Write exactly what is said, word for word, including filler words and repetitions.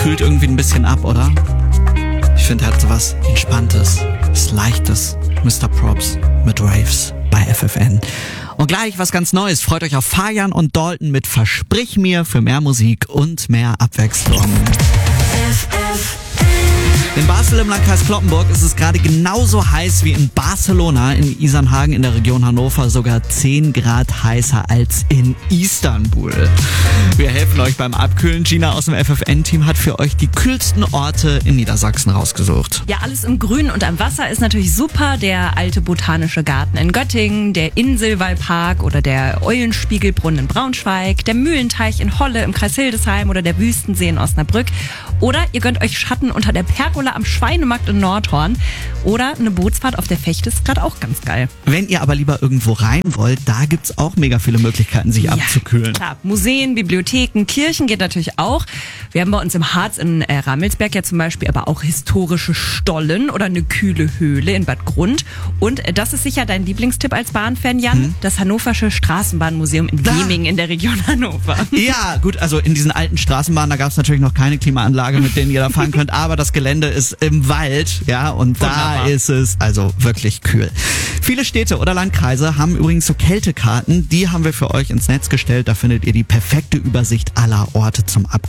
kühlt irgendwie ein bisschen ab, oder? Ich finde, er hat sowas Entspanntes, was Leichtes. Mister Props mit Raves bei F F N. Und gleich was ganz Neues. Freut euch auf Fajan und Dalton mit Versprich mir für mehr Musik und mehr Abwechslung. In Basel im Landkreis Cloppenburg ist es gerade genauso heiß wie in Barcelona, in Isernhagen in der Region Hannover, sogar zehn Grad heißer als in Istanbul. Wir helfen euch beim Abkühlen. Gina aus dem F F N-Team hat für euch die kühlsten Orte in Niedersachsen rausgesucht. Ja, alles im Grün und am Wasser ist natürlich super. Der alte botanische Garten in Göttingen, der Inselwallpark oder der Eulenspiegelbrunnen in Braunschweig, der Mühlenteich in Holle im Kreis Hildesheim oder der Wüstensee in Osnabrück. Oder ihr gönnt euch Schatten unter der Pergola am Schweinemarkt in Nordhorn. Oder eine Bootsfahrt auf der Fecht ist gerade auch ganz geil. Wenn ihr aber lieber irgendwo rein wollt, da gibt's auch mega viele Möglichkeiten, sich ja, abzukühlen. Klar, Museen, Bibliotheken, Kirchen geht natürlich auch. Wir haben bei uns im Harz in äh, Rammelsberg ja zum Beispiel aber auch historische Stollen oder eine kühle Höhle in Bad Grund. Und äh, das ist sicher dein Lieblingstipp als Bahnfan, Jan, hm? das Hannoversche Straßenbahnmuseum in Wemingen in der Region Hannover. Ja, gut, also in diesen alten Straßenbahnen, da gab's natürlich noch keine Klimaanlage, mit denen ihr da fahren könnt, aber das Gelände ist im Wald, ja, und Wunderbar. Da ist es also wirklich kühl. Viele Städte oder Landkreise haben übrigens so Kältekarten, die haben wir für euch ins Netz gestellt, da findet ihr die perfekte Übersicht aller Orte zum Abkühlen.